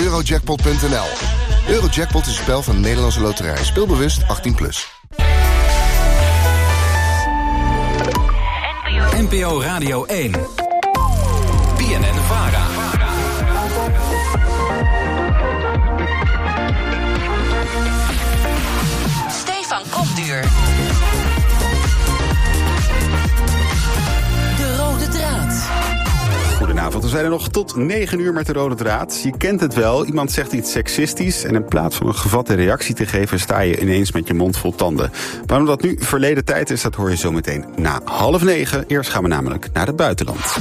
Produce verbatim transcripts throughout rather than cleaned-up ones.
Eurojackpot punt n l. Eurojackpot is een spel van de Nederlandse Loterij. Speelbewust achttien plus. N P O Radio één. B N N Vara. Stefan Kopduur. De rode draad. Goedenavond, we zijn er nog tot negen uur met de rode draad. Je kent het wel, iemand zegt iets seksistisch en in plaats van een gevatte reactie te geven sta je ineens met je mond vol tanden. Waarom dat nu verleden tijd is, dat hoor je zo meteen na half negen. Eerst gaan we namelijk naar het buitenland.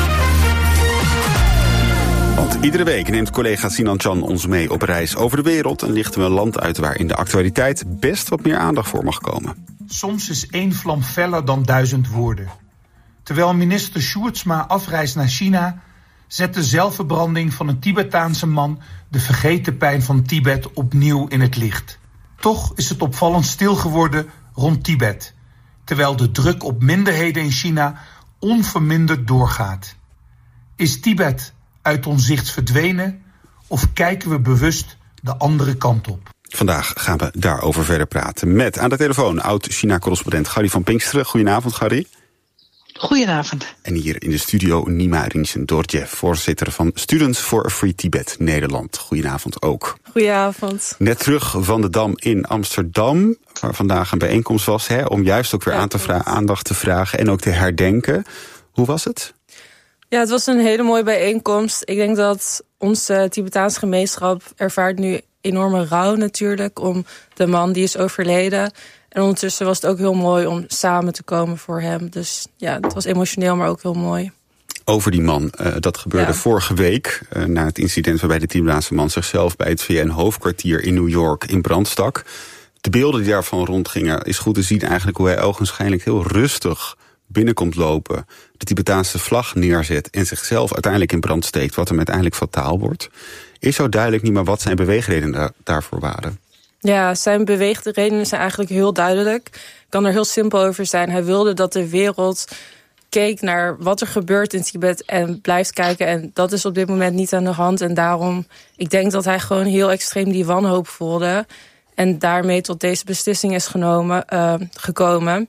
Want iedere week neemt collega Sinan Can ons mee op reis over de wereld en lichten we een land uit waar in de actualiteit best wat meer aandacht voor mag komen. Soms is één vlam feller dan duizend woorden. Terwijl minister Sjoerdsma afreist naar China, zet de zelfverbranding van een Tibetaanse man de vergeten pijn van Tibet opnieuw in het licht. Toch is het opvallend stil geworden rond Tibet, terwijl de druk op minderheden in China onverminderd doorgaat. Is Tibet uit ons zicht verdwenen of kijken we bewust de andere kant op? Vandaag gaan we daarover verder praten met aan de telefoon oud-China-correspondent Gary van Pinksteren. Goedenavond, Gary. Goedenavond. En hier in de studio Nima Rinchen-Dorje, voorzitter van Students for a Free Tibet Nederland. Goedenavond ook. Goedenavond. Net terug van de Dam in Amsterdam, waar vandaag een bijeenkomst was, hè, om juist ook weer ja, aan te vra- aandacht te vragen en ook te herdenken. Hoe was het? Ja, het was een hele mooie bijeenkomst. Ik denk dat onze Tibetaanse gemeenschap ervaart nu enorme rouw natuurlijk om de man die is overleden. En ondertussen was het ook heel mooi om samen te komen voor hem. Dus ja, het was emotioneel, maar ook heel mooi. Over die man, uh, dat gebeurde ja. vorige week, uh, na het incident waarbij de Tibetaanse man zichzelf bij het V N-hoofdkwartier in New York in brand stak. De beelden die daarvan rondgingen, is goed te zien eigenlijk hoe hij ogenschijnlijk heel rustig binnenkomt lopen, de Tibetaanse vlag neerzet en zichzelf uiteindelijk in brand steekt, wat hem uiteindelijk fataal wordt. Is zo duidelijk niet meer wat zijn beweegredenen da- daarvoor waren? Ja, zijn beweegredenen zijn eigenlijk heel duidelijk. Ik kan er heel simpel over zijn. Hij wilde dat de wereld keek naar wat er gebeurt in Tibet en blijft kijken. En dat is op dit moment niet aan de hand. En daarom, ik denk dat hij gewoon heel extreem die wanhoop voelde. En daarmee tot deze beslissing is genomen, uh, gekomen.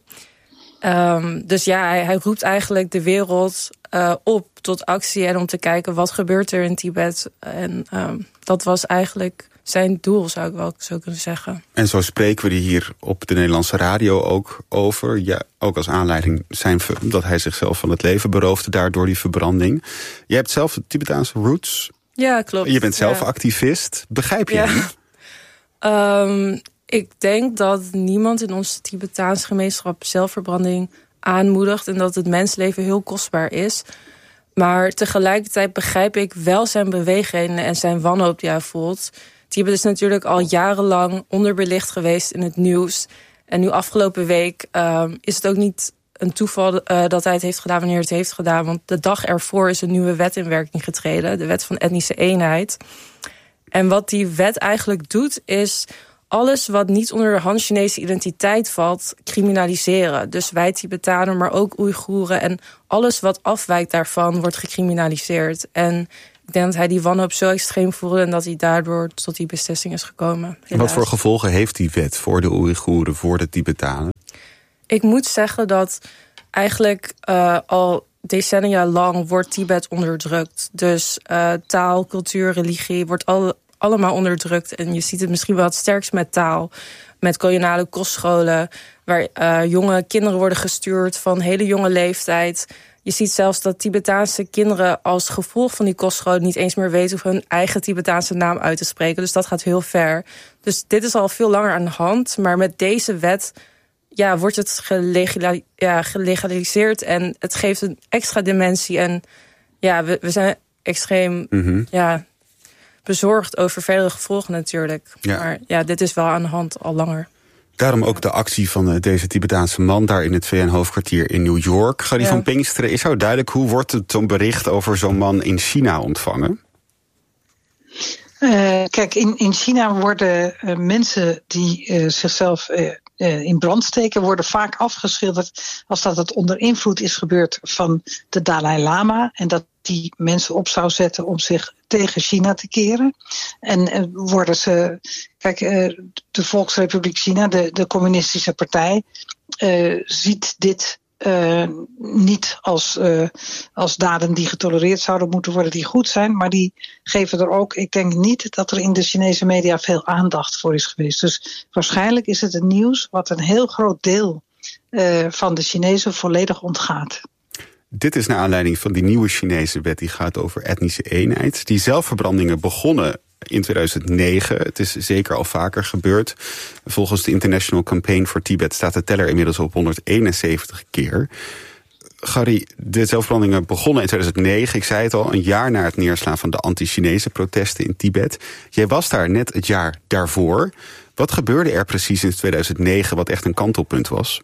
Um, dus ja, hij, hij roept eigenlijk de wereld uh, op tot actie en om te kijken wat gebeurt er in Tibet. En um, dat was eigenlijk zijn doel, zou ik wel zo kunnen zeggen. En zo spreken we hier op de Nederlandse radio ook over. Ja, ook als aanleiding zijn dat hij zichzelf van het leven beroofde, daardoor die verbranding. Jij hebt zelf de Tibetaanse roots. Ja, klopt. Je bent zelf ja. activist. Begrijp je ja. hem? Um, ik denk dat niemand in onze Tibetaanse gemeenschap zelfverbranding aanmoedigt en dat het mensleven heel kostbaar is. Maar tegelijkertijd begrijp ik wel zijn beweegredenen en zijn wanhoop die hij voelt. Tibet is natuurlijk al jarenlang onderbelicht geweest in het nieuws. En nu afgelopen week uh, is het ook niet een toeval uh, dat hij het heeft gedaan wanneer het heeft gedaan. Want de dag ervoor is een nieuwe wet in werking getreden. De wet van etnische eenheid. En wat die wet eigenlijk doet is alles wat niet onder de Han-Chinese identiteit valt, criminaliseren. Dus wij Tibetanen, maar ook Oeigoeren. En alles wat afwijkt daarvan wordt gecriminaliseerd. En ik denk dat hij die wanhoop zo extreem voelde en dat hij daardoor tot die beslissing is gekomen. Helaas. Wat voor gevolgen heeft die wet voor de Oeigoeren, voor de Tibetanen? Ik moet zeggen dat eigenlijk uh, al decennia lang wordt Tibet onderdrukt. Dus uh, taal, cultuur, religie wordt al, allemaal onderdrukt. En je ziet het misschien wel het sterkst met taal. Met koloniale kostscholen, waar uh, jonge kinderen worden gestuurd van hele jonge leeftijd. Je ziet zelfs dat Tibetaanse kinderen als gevolg van die kostscholen niet eens meer weten hoe hun eigen Tibetaanse naam uit te spreken. Dus dat gaat heel ver. Dus dit is al veel langer aan de hand. Maar met deze wet ja, wordt het gelegala- ja, gelegaliseerd en het geeft een extra dimensie. En ja, we, we zijn extreem mm-hmm. ja, bezorgd over verdere gevolgen natuurlijk. Ja. Maar ja, dit is wel aan de hand al langer. Daarom ook de actie van deze Tibetaanse man daar in het V N-hoofdkwartier in New York. Gary ja. van Pinksteren, is zo duidelijk, hoe wordt het zo'n bericht over zo'n man in China ontvangen? Uh, kijk, in, in China worden uh, mensen die uh, zichzelf uh, uh, in brand steken worden vaak afgeschilderd als dat het onder invloed is gebeurd van de Dalai Lama en dat die mensen op zou zetten om zich tegen China te keren. En uh, worden ze, kijk, uh, de Volksrepubliek China, de, de communistische partij, uh, ziet dit Uh, niet als, uh, als daden die getolereerd zouden moeten worden, die goed zijn, maar die geven er ook, ik denk niet dat er in de Chinese media veel aandacht voor is geweest. Dus waarschijnlijk is het een nieuws wat een heel groot deel uh, van de Chinezen volledig ontgaat. Dit is naar aanleiding van die nieuwe Chinese wet die gaat over etnische eenheid. Die zelfverbrandingen begonnen in tweeduizend negen. Het is zeker al vaker gebeurd. Volgens de International Campaign for Tibet staat de teller inmiddels op honderdeenenzeventig keer. Gary, de zelfverbrandingen begonnen in tweeduizend negen. Ik zei het al, een jaar na het neerslaan van de anti-Chinese protesten in Tibet. Jij was daar net het jaar daarvoor. Wat gebeurde er precies in tweeduizend negen wat echt een kantelpunt was?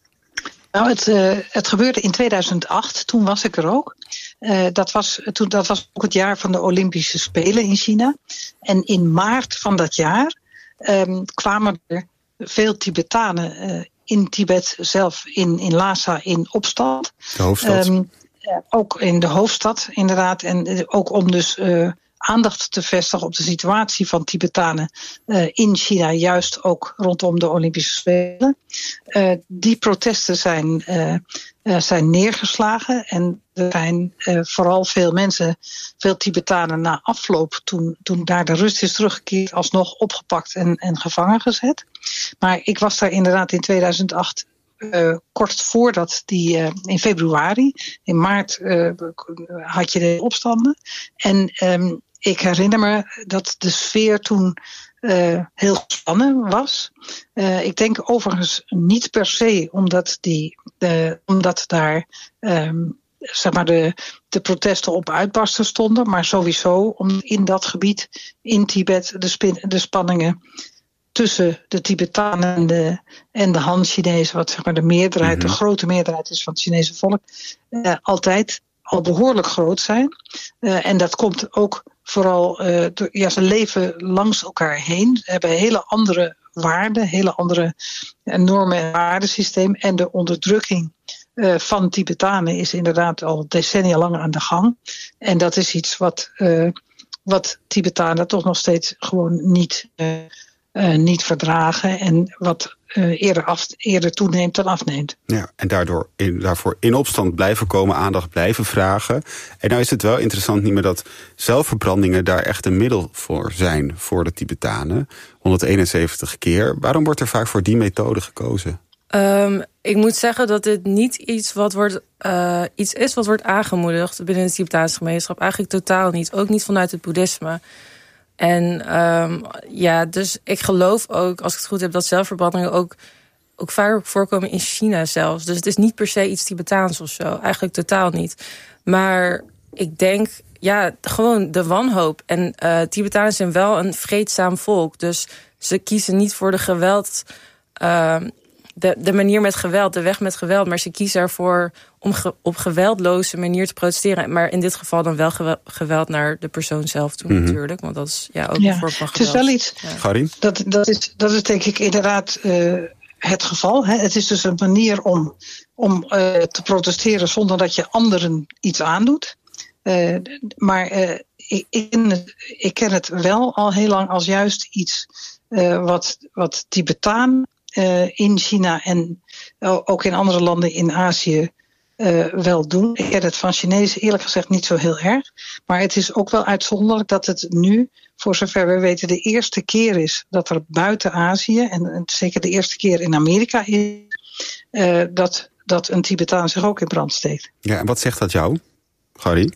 Nou, het, uh, het gebeurde in tweeduizend acht, toen was ik er ook. Uh, dat, was, toen, dat was ook het jaar van de Olympische Spelen in China. En in maart van dat jaar um, kwamen er veel Tibetanen uh, in Tibet zelf, in, in Lhasa, in opstand. De hoofdstad. Um, uh, ook in de hoofdstad, inderdaad. En uh, ook om dus uh, aandacht te vestigen op de situatie van Tibetanen uh, in China, juist ook rondom de Olympische Spelen. Uh, die protesten zijn, uh, uh, zijn neergeslagen en er zijn uh, vooral veel mensen, veel Tibetanen na afloop, toen, toen daar de rust is teruggekeerd, alsnog opgepakt en, en gevangen gezet. Maar ik was daar inderdaad in tweeduizend acht Uh, kort voordat die uh, in februari, in maart uh, had je de opstanden. En um, ik herinner me dat de sfeer toen uh, heel gespannen was. Uh, ik denk overigens niet per se omdat, die, uh, omdat daar um, zeg maar de, de protesten op uitbarsten stonden, maar sowieso omdat in dat gebied, in Tibet, de, spin, de spanningen tussen de Tibetanen en de, en de Han-Chinezen, wat zeg maar de meerderheid, mm-hmm. de grote meerderheid is van het Chinese volk, uh, altijd al behoorlijk groot zijn. Uh, en dat komt ook vooral, uh, door, ja, ze leven langs elkaar heen. Ze hebben hele andere waarden, hele andere normen en waardesysteem. En de onderdrukking uh, van Tibetanen is inderdaad al decennia lang aan de gang. En dat is iets wat, uh, wat Tibetanen toch nog steeds gewoon niet Uh, Uh, niet verdragen en wat uh, eerder, af, eerder toeneemt dan afneemt. Ja, en daardoor in, daarvoor in opstand blijven komen, aandacht blijven vragen. En nou is het wel interessant niet meer dat zelfverbrandingen daar echt een middel voor zijn voor de Tibetanen. honderdeenenzeventig keer. Waarom wordt er vaak voor die methode gekozen? Um, ik moet zeggen dat dit niet iets, wat wordt, uh, iets is wat wordt aangemoedigd binnen de Tibetaanse gemeenschap. Eigenlijk totaal niet. Ook niet vanuit het boeddhisme. En um, ja, dus ik geloof ook, als ik het goed heb, dat zelfverbrandingen ook, ook vaker voorkomen in China zelfs. Dus het is niet per se iets Tibetaans of zo. Eigenlijk totaal niet. Maar ik denk, ja, gewoon de wanhoop. En uh, Tibetanen zijn wel een vreedzaam volk. Dus ze kiezen niet voor de geweld, uh, de, de manier met geweld, de weg met geweld. Maar ze kiezen ervoor om ge, op geweldloze manier te protesteren. Maar in dit geval dan wel geweld naar de persoon zelf toe, mm-hmm. natuurlijk. Want dat is ja ook ja, een vorm van geweld. Het is wel iets, ja. dat, dat, is, dat is denk ik inderdaad uh, het geval. Hè. Het is dus een manier om, om uh, te protesteren zonder dat je anderen iets aandoet. Uh, maar uh, ik, ik, ik ken het wel al heel lang als juist iets uh, wat, wat Tibetaan uh, in China en uh, ook in andere landen in Azië Uh, wel doen. Ik ken het van Chinezen eerlijk gezegd niet zo heel erg. Maar het is ook wel uitzonderlijk dat het nu, voor zover we weten, de eerste keer is dat er buiten Azië, en, en zeker de eerste keer in Amerika is, uh, dat, dat een Tibetaan zich ook in brand steekt. Ja, en wat zegt dat jou, Gary?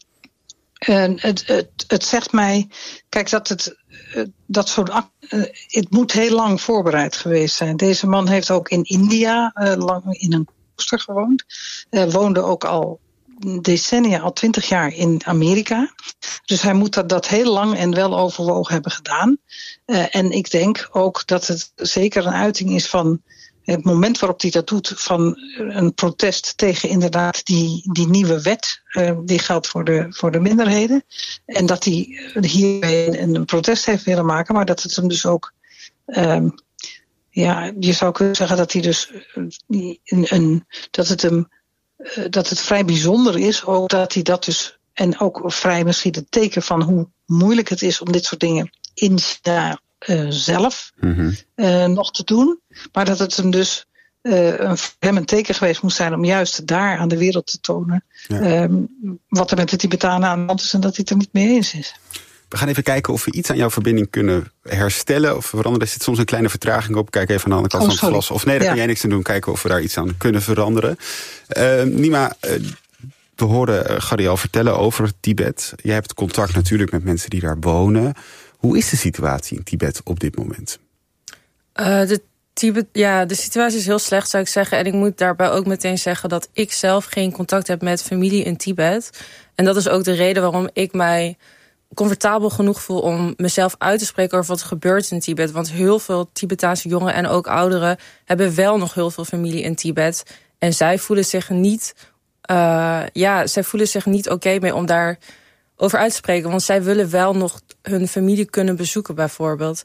Uh, het, het, het zegt mij, kijk, dat het, uh, dat zo'n act, uh, het moet heel lang voorbereid geweest zijn. Deze man heeft ook in India uh, lang in een gewoond. Uh, woonde ook al decennia, al twintig jaar in Amerika. Dus hij moet dat, dat heel lang en wel overwogen hebben gedaan. Uh, en ik denk ook dat het zeker een uiting is van het moment waarop hij dat doet, van een protest tegen inderdaad die, die nieuwe wet. Uh, die geldt voor de, voor de minderheden. En dat hij hierbij een, een protest heeft willen maken, maar dat het hem dus ook Um, ja, je zou kunnen zeggen dat hij dus een, een, dat het hem dat het vrij bijzonder is, ook dat hij dat dus, en ook vrij misschien het teken van hoe moeilijk het is om dit soort dingen in China uh, zelf mm-hmm. uh, nog te doen, maar dat het hem dus uh, een, voor hem een teken geweest moest zijn om juist daar aan de wereld te tonen ja. um, wat er met de Tibetanen aan de hand is en dat hij het er niet mee eens is. We gaan even kijken of we iets aan jouw verbinding kunnen herstellen of veranderen. Er zit soms een kleine vertraging op. Kijk even aan de andere kant oh, van het glas. Of nee, daar ja. kan jij niks aan doen. Kijken of we daar iets aan kunnen veranderen. Uh, Nima, uh, we hoorden uh, Gary al vertellen over Tibet. Jij hebt contact natuurlijk met mensen die daar wonen. Hoe is de situatie in Tibet op dit moment? Uh, de, Tibet, ja, de situatie is heel slecht, zou ik zeggen. En ik moet daarbij ook meteen zeggen dat ik zelf geen contact heb met familie in Tibet. En dat is ook de reden waarom ik mij comfortabel genoeg voel om mezelf uit te spreken over wat er gebeurt in Tibet. Want heel veel Tibetaanse jongeren en ook ouderen hebben wel nog heel veel familie in Tibet. En zij voelen zich niet, uh, ja, zij voelen zich niet oké okay mee om daar over uit te spreken. Want zij willen wel nog hun familie kunnen bezoeken, bijvoorbeeld.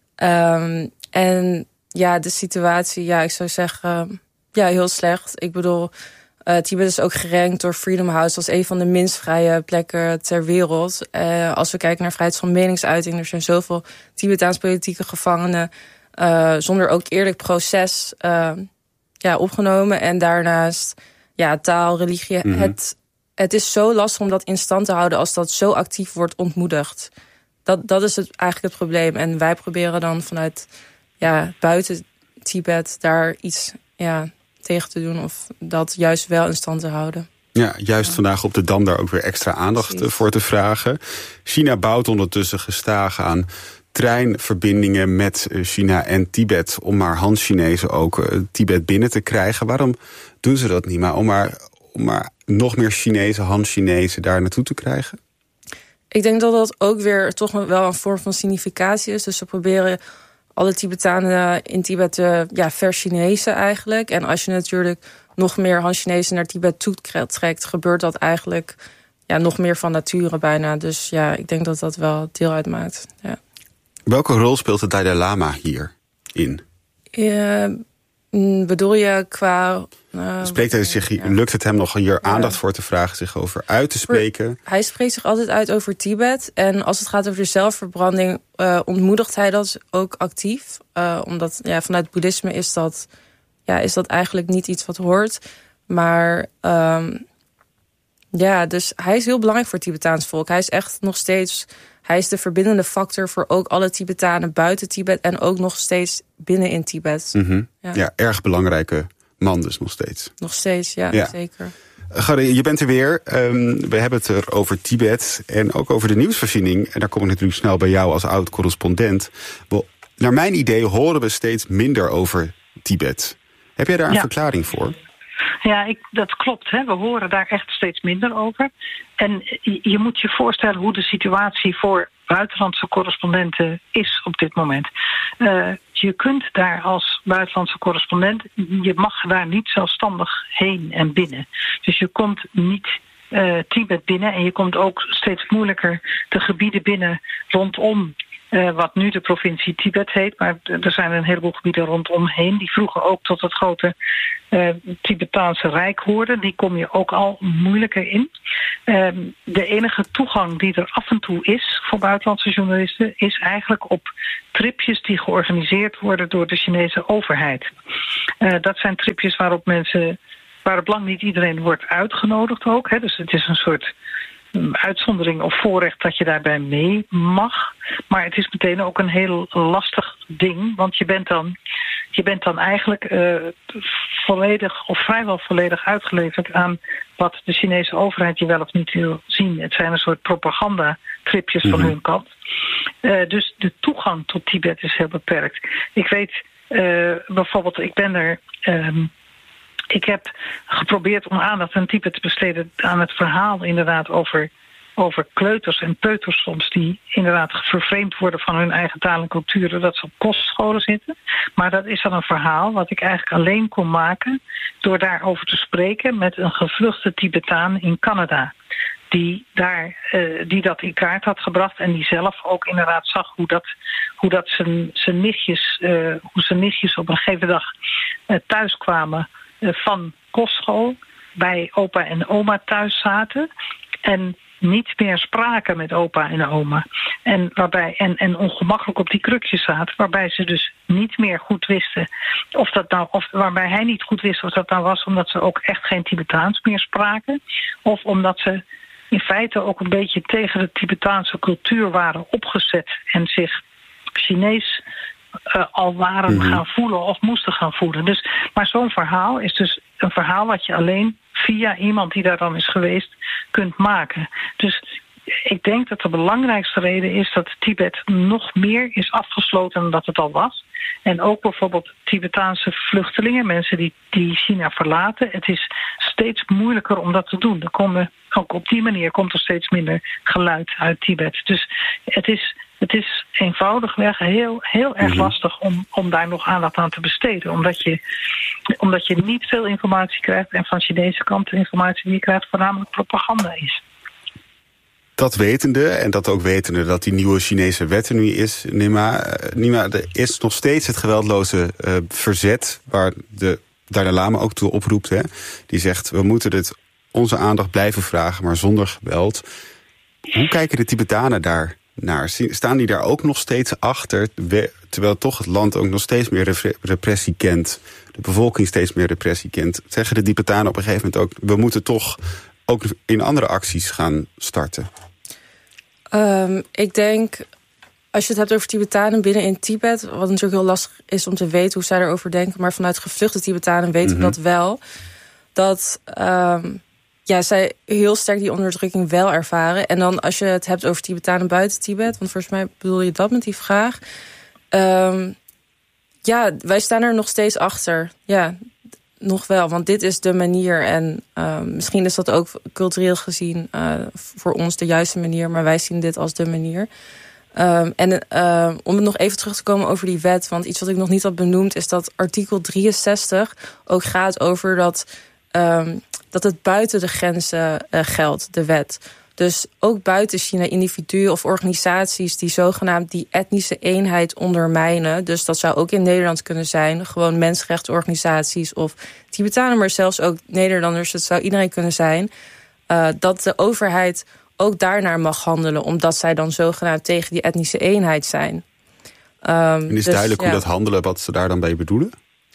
Um, en ja, de situatie, ja, ik zou zeggen, ja, heel slecht. Ik bedoel, Uh, Tibet is ook gerankt door Freedom House als een van de minst vrije plekken ter wereld. Uh, als we kijken naar vrijheid van meningsuiting, er zijn zoveel Tibetaans politieke gevangenen uh, zonder ook eerlijk proces uh, ja, opgenomen. En daarnaast ja, taal, religie. Mm-hmm. Het, het is zo lastig om dat in stand te houden als dat zo actief wordt ontmoedigd. Dat, dat is het, eigenlijk het probleem. En wij proberen dan vanuit ja, buiten Tibet daar iets ja, tegen te doen of dat juist wel in stand te houden. Ja, juist ja. vandaag op de Dam daar ook weer extra aandacht Precies. voor te vragen. China bouwt ondertussen gestaag aan treinverbindingen met China en Tibet om maar Han-Chinezen ook uh, Tibet binnen te krijgen. Waarom doen ze dat niet? Maar om maar, om maar nog meer Chinezen, Han-Chinezen daar naartoe te krijgen? Ik denk dat dat ook weer toch wel een vorm van significatie is. Dus ze proberen alle Tibetanen in Tibet te ja, ver-Chinezen eigenlijk. En als je natuurlijk nog meer Han-Chinezen naar Tibet toe trekt, gebeurt dat eigenlijk ja, nog meer van nature bijna. Dus ja, ik denk dat dat wel deel uitmaakt. Ja. Welke rol speelt de Dalai Lama hierin? Uh, bedoel je qua Uh, Spreekt hij zich, ja. Lukt het hem nog hier aandacht ja. voor te vragen, zich over uit te spreken? Hij spreekt zich altijd uit over Tibet. En als het gaat over de zelfverbranding, uh, ontmoedigt hij dat ook actief. Uh, omdat ja, vanuit het boeddhisme is dat, ja, is dat eigenlijk niet iets wat hoort. Maar um, ja, dus hij is heel belangrijk voor het Tibetaans volk. Hij is echt nog steeds, hij is de verbindende factor voor ook alle Tibetanen buiten Tibet en ook nog steeds binnen in Tibet. Mm-hmm. Ja. ja, erg belangrijke man dus nog steeds. Nog steeds, ja, ja. zeker. Gary, je bent er weer. Um, we hebben het er over Tibet en ook over de nieuwsvoorziening. En daar kom ik natuurlijk snel bij jou als oud-correspondent. Wel, naar mijn idee horen we steeds minder over Tibet. Heb jij daar een ja. verklaring voor? Ja, ik, dat klopt. Hè. We horen daar echt steeds minder over. En je, je moet je voorstellen hoe de situatie voor buitenlandse correspondenten is op dit moment. Uh, je kunt daar als buitenlandse correspondent, je mag daar niet zelfstandig heen en binnen. Dus je komt niet uh, Tibet binnen en je komt ook steeds moeilijker de gebieden binnen rondom Uh, wat nu de provincie Tibet heet. Maar er zijn een heleboel gebieden rondomheen die vroeger ook tot het grote uh, Tibetaanse Rijk hoorden. Die kom je ook al moeilijker in. Uh, de enige toegang die er af en toe is voor buitenlandse journalisten is eigenlijk op tripjes die georganiseerd worden door de Chinese overheid. Uh, dat zijn tripjes waarop mensen, waarop lang niet iedereen wordt uitgenodigd ook. Hè. Dus het is een soort uitzondering of voorrecht dat je daarbij mee mag. Maar het is meteen ook een heel lastig ding. Want je bent dan, je bent dan eigenlijk uh, volledig of vrijwel volledig uitgeleverd aan wat de Chinese overheid je wel of niet wil zien. Het zijn een soort propagandatripjes mm-hmm. van hun kant. Uh, dus de toegang tot Tibet is heel beperkt. Ik weet uh, bijvoorbeeld, ik ben er Um, Ik heb geprobeerd om aandacht aan Tibet te besteden aan het verhaal inderdaad over, over kleuters en peuters soms die inderdaad vervreemd worden van hun eigen taal en cultuur doordat ze op kostscholen zitten. Maar dat is dan een verhaal wat ik eigenlijk alleen kon maken door daarover te spreken met een gevluchte Tibetaan in Canada. die, daar, uh, die dat in kaart had gebracht en die zelf ook inderdaad zag hoe dat, hoe dat zijn, zijn nichtjes, uh, hoe zijn nichtjes op een gegeven dag uh, thuis kwamen uh, van kostschool, bij opa en oma thuis zaten en niet meer spraken met opa en oma. En, waarbij, en, en ongemakkelijk op die krukjes zaten, waarbij ze dus niet meer goed wisten of dat nou, of waarbij hij niet goed wist of dat nou was omdat ze ook echt geen Tibetaans meer spraken, of omdat ze in feite ook een beetje tegen de Tibetaanse cultuur waren opgezet en zich Chinees uh, al waren mm-hmm. gaan voelen of moesten gaan voelen. Dus, maar zo'n verhaal is dus een verhaal wat je alleen via iemand die daar dan is geweest kunt maken. Dus ik denk dat de belangrijkste reden is dat Tibet nog meer is afgesloten dan dat het al was. En ook bijvoorbeeld Tibetaanse vluchtelingen, mensen die, die China verlaten. Het is steeds moeilijker om dat te doen. Er komen, ook op die manier komt er steeds minder geluid uit Tibet. Dus het is, het is eenvoudigweg heel, heel erg lastig om, om daar nog aandacht aan te besteden. Omdat je, omdat je niet veel informatie krijgt en van Chinese kant de informatie die je krijgt voornamelijk propaganda is. Dat wetende, en dat ook wetende dat die nieuwe Chinese wet er nu is, Nima, Nima er is nog steeds het geweldloze uh, verzet waar de Dalai Lama ook toe oproept. Hè? Die zegt, we moeten dit onze aandacht blijven vragen, maar zonder geweld. Hoe kijken de Tibetanen daar naar? Staan die daar ook nog steeds achter, terwijl toch het land ook nog steeds meer repressie kent, de bevolking steeds meer repressie kent? Zeggen de Tibetanen op een gegeven moment ook, we moeten toch ook in andere acties gaan starten? Um, ik denk, als je het hebt over Tibetanen binnen in Tibet, wat natuurlijk heel lastig is om te weten hoe zij erover denken, maar vanuit gevluchte Tibetanen weten mm-hmm. we dat wel, dat um, ja, zij heel sterk die onderdrukking wel ervaren. En dan als je het hebt over Tibetanen buiten Tibet, want volgens mij bedoel je dat met die vraag. Um, ja, wij staan er nog steeds achter. Ja, nog wel, want dit is de manier. En uh, misschien is dat ook cultureel gezien uh, voor ons de juiste manier, maar wij zien dit als de manier. Um, en uh, om het nog even terug te komen over die wet, want iets wat ik nog niet had benoemd is dat artikel drieënzestig ook gaat over dat, um, dat het buiten de grenzen uh, geldt, de wet. Dus ook buiten China individuen of organisaties die zogenaamd die etnische eenheid ondermijnen. Dus dat zou ook in Nederland kunnen zijn. Gewoon mensenrechtenorganisaties of Tibetanen, maar zelfs ook Nederlanders. Het zou iedereen kunnen zijn. Uh, dat de overheid ook daarnaar mag handelen, omdat zij dan zogenaamd tegen die etnische eenheid zijn. Um, en is dus, duidelijk ja. hoe dat handelen, wat ze daar dan bij bedoelen?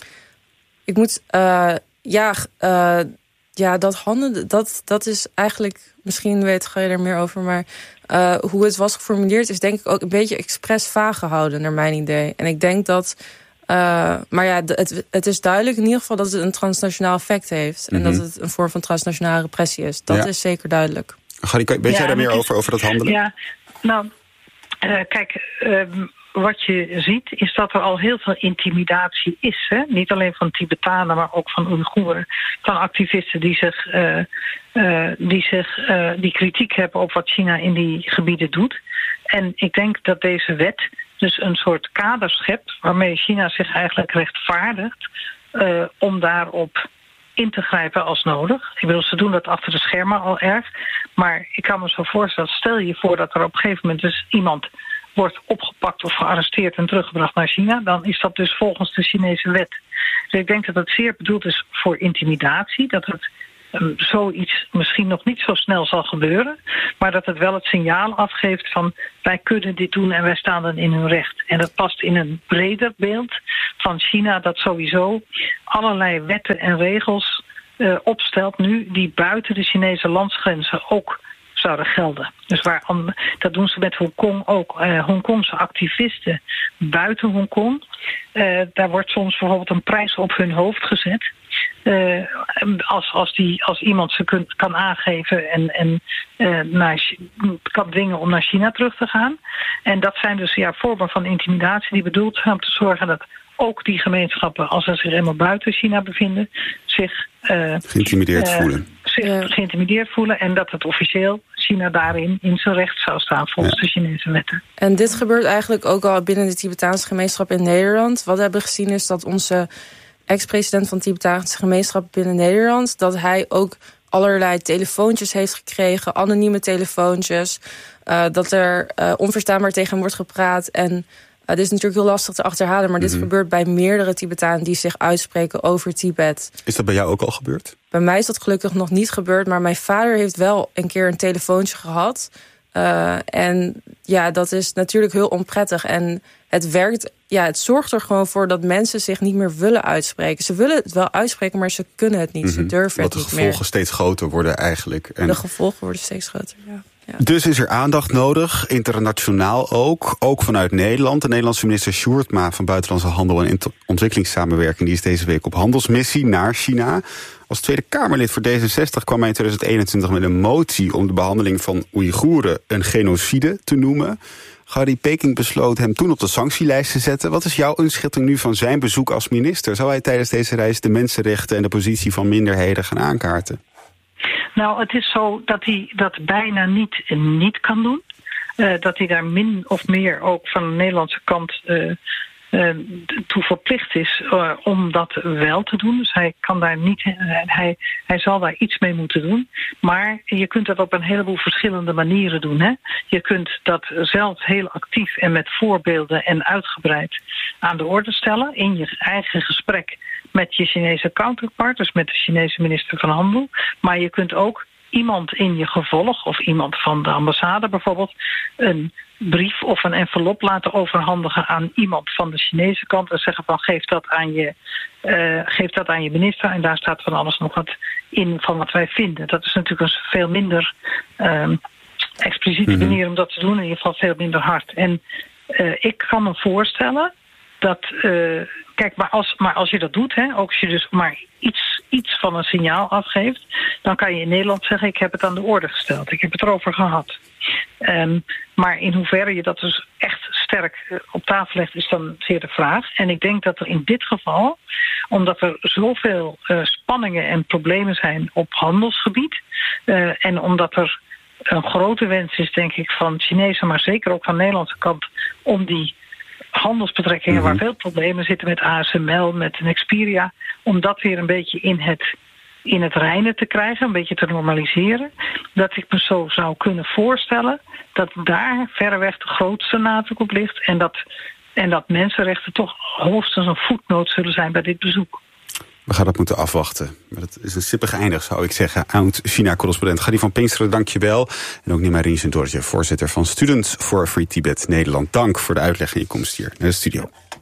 Ik moet, uh, ja... Uh, Ja, dat handelen, dat, dat is eigenlijk, misschien weet ga je er meer over, maar uh, hoe het was geformuleerd is denk ik ook een beetje expres vaag gehouden, naar mijn idee. En ik denk dat, uh, maar ja, het, het is duidelijk in ieder geval dat het een transnationaal effect heeft. Mm-hmm. En dat het een vorm van transnationale repressie is. Dat ja. is zeker duidelijk. Gadi, weet jij ja, daar meer is, over, over dat handelen? Ja, nou, uh, kijk... Uh, Wat je ziet is dat er al heel veel intimidatie is. Hè? Niet alleen van Tibetanen, maar ook van Oeigoeren. Van activisten die zich, uh, uh, die, zich uh, die kritiek hebben op wat China in die gebieden doet. En ik denk dat deze wet dus een soort kader schept waarmee China zich eigenlijk rechtvaardigt uh, om daarop in te grijpen als nodig. Ik bedoel, ze doen dat achter de schermen al erg. Maar ik kan me zo voorstellen, stel je voor dat er op een gegeven moment dus iemand wordt opgepakt of gearresteerd en teruggebracht naar China, dan is dat dus volgens de Chinese wet. Dus ik denk dat het zeer bedoeld is voor intimidatie, dat het um, zoiets misschien nog niet zo snel zal gebeuren, maar dat het wel het signaal afgeeft van wij kunnen dit doen en wij staan dan in hun recht. En dat past in een breder beeld van China dat sowieso allerlei wetten en regels uh, opstelt nu die buiten de Chinese landsgrenzen ook zouden gelden. Dus waar, dat doen ze met Hongkong ook. Uh, Hongkongse activisten buiten Hongkong. Uh, daar wordt soms bijvoorbeeld een prijs op hun hoofd gezet. Uh, als, als, die, als iemand ze kunt, kan aangeven en, en uh, naar, kan dwingen om naar China terug te gaan. En dat zijn dus ja, vormen van intimidatie die bedoeld zijn om te zorgen dat ook die gemeenschappen, als ze zich helemaal buiten China bevinden, zich uh, geïntimideerd uh, voelen. Zich ja. geïntimideerd voelen en dat het officieel China daarin in zijn recht zou staan volgens ja. de Chinese wetten. En dit gebeurt eigenlijk ook al binnen de Tibetaanse gemeenschap in Nederland. Wat we hebben gezien is dat onze ex-president van de Tibetaanse gemeenschap binnen Nederland, dat hij ook allerlei telefoontjes heeft gekregen, anonieme telefoontjes. Uh, dat er uh, onverstaanbaar tegen hem wordt gepraat. En uh, dit is natuurlijk heel lastig te achterhalen, maar dit mm-hmm. gebeurt bij meerdere Tibetanen die zich uitspreken over Tibet. Is dat bij jou ook al gebeurd? Bij mij is dat gelukkig nog niet gebeurd, maar mijn vader heeft wel een keer een telefoontje gehad. Uh, en ja, dat is natuurlijk heel onprettig. En het werkt, ja, het zorgt er gewoon voor dat mensen zich niet meer willen uitspreken. Ze willen het wel uitspreken, maar ze kunnen het niet. Mm-hmm. Ze durven het niet meer. Dat de gevolgen steeds groter worden eigenlijk. En de gevolgen worden steeds groter, ja. Ja. Dus is er aandacht nodig, internationaal ook, ook vanuit Nederland. De Nederlandse minister Sjoerdsma van Buitenlandse Handel en Ontwikkelingssamenwerking, die is deze week op handelsmissie naar China. Als Tweede Kamerlid voor D zesenzestig kwam hij in tweeduizend eenentwintig met een motie om de behandeling van Oeigoeren een genocide te noemen. Gary Peking besloot hem toen op de sanctielijst te zetten. Wat is jouw inschatting nu van zijn bezoek als minister? Zou hij tijdens deze reis de mensenrechten en de positie van minderheden gaan aankaarten? Nou, het is zo dat hij dat bijna niet, niet kan doen. Uh, dat hij daar min of meer ook van de Nederlandse kant uh, uh, toe verplicht is uh, om dat wel te doen. Dus hij kan daar niet, uh, hij, hij zal daar iets mee moeten doen. Maar je kunt dat op een heleboel verschillende manieren doen. Hè? Je kunt dat zelf heel actief en met voorbeelden en uitgebreid aan de orde stellen in je eigen gesprek met je Chinese counterpart, dus met de Chinese minister van Handel. Maar je kunt ook iemand in je gevolg, of iemand van de ambassade bijvoorbeeld, een brief of een envelop laten overhandigen aan iemand van de Chinese kant en zeggen van geef dat aan je, uh, geef dat aan je minister en daar staat van alles nog wat in van wat wij vinden. Dat is natuurlijk een veel minder um, expliciete mm-hmm. manier om dat te doen, in ieder geval veel minder hard. En uh, ik kan me voorstellen dat, uh, kijk, maar als, maar als je dat doet, hè, ook als je dus maar iets, iets van een signaal afgeeft, dan kan je in Nederland zeggen, ik heb het aan de orde gesteld, ik heb het erover gehad. Um, maar in hoeverre je dat dus echt sterk uh, op tafel legt, is dan zeer de vraag. En ik denk dat er in dit geval, omdat er zoveel uh, spanningen en problemen zijn op handelsgebied, uh, en omdat er een grote wens is, denk ik, van Chinese, maar zeker ook van de Nederlandse kant, om die handelsbetrekkingen mm-hmm. waar veel problemen zitten met A S M L, met Nexperia, om dat weer een beetje in het, in het reine te krijgen, een beetje te normaliseren. Dat ik me zo zou kunnen voorstellen dat daar verreweg de grootste nadruk op ligt en dat, en dat mensenrechten toch hoogstens een voetnoot zullen zijn bij dit bezoek. We gaan dat moeten afwachten. Maar dat is een sippig eindig, zou ik zeggen. Oud-China-correspondent Gary van Pinksteren, dank je wel. En ook Nima Rinjendorje, voorzitter van Students for Free Tibet Nederland. Dank voor de uitleg en je komst hier naar de studio.